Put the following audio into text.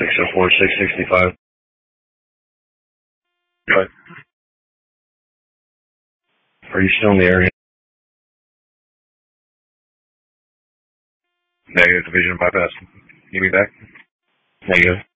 604, 665. What? Are you still in the area? Negative, division bypass. Give me back. Negative.